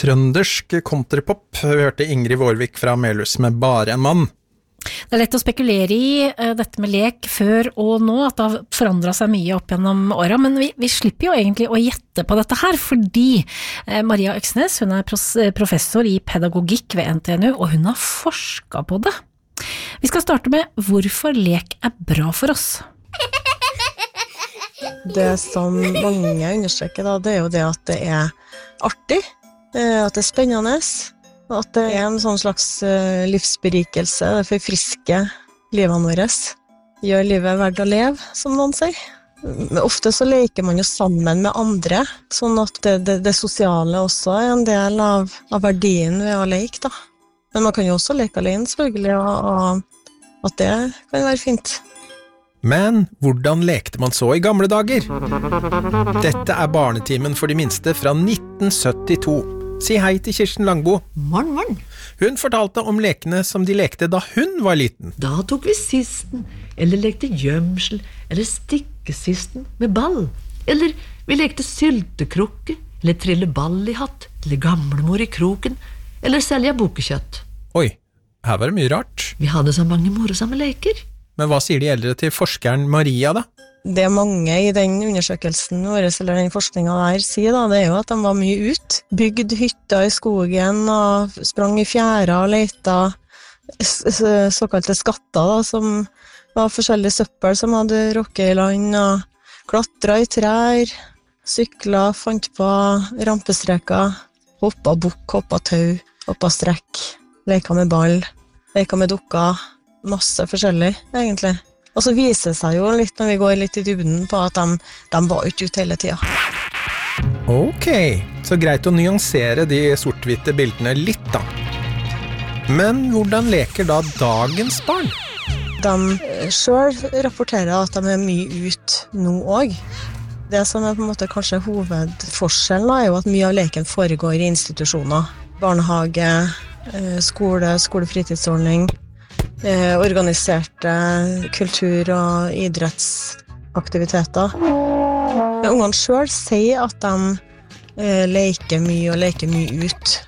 Trøndersk countrypop. Vi hørte Ingrid Vårvik fra Melhus med Bare en mann. Det lett å spekulere i dette med lek før og nå, at det har forandret seg mye opp gjennom åra, men vi slipper jo egentlig å gjette på dette her, fordi Maria Øksnes, hun professor i pedagogikk ved NTNU, og hun har forsket på det. Vi skal starte med hvorfor lek bra for oss. Det som mange understreker da, det jo det at det artig, at det spennende, at det en sånn slags livsberikelse, det forfrisker livene våre, gjør livet verdt å leve, som noen sier. Men ofte så leker man jo sammen med andre, sånn at det sosiale også en del av verdien ved å leke, da. Men man kan jo også leke alene, selvfølgelig, og at det kan være fint. Men hvordan lekte man så i gamle dager? Dette barnetimen for de minste fra 1972. Si hei til Kirsten Langbo. Morgen, morgen. Hun fortalte om lekene som de lekte da hun var liten. Da tok vi sisten, eller lekte gjømsel, eller stikkesisten med ball. Eller vi lekte syltekrukke, eller trille ball i hatt, eller gamlemor i kroken, eller selge bukekjøtt. Oi, her var det mye rart. Vi hadde så mange morsomme leker. Men hva sier de eldre til forskeren Maria da? Det mange i den undersøkelsen vår, eller den forskningen der, sier da, det jo at de var mye ut. Bygd hytter i skogen, og sprang i fjæra og leita såkalte skatter da, som var forskjellige søppel som hadde rokket i land, og klatra i trær, sykla, fant på rampestreker, hoppa bukk, hoppa tau, hoppa strekk, leka med ball, leka med dukker, masse forskjellig, egentlig. Og så viser det seg jo litt når vi går litt i dybden på at de var ikke ute hele tiden. Ok, så greit å nyansere de sort-hvitte bildene litt da. Men hvordan leker da dagens barn? De selv rapporterer at de mye ut nå også. Det som på en måte kanskje hovedforskjellen da, jo at mye av leken foregår i institusjoner. Barnehage, skolefritidsordning, organiserte kultur- og idrettsaktiviteter. Ungene selv sier at de leker mye og leker mye ut.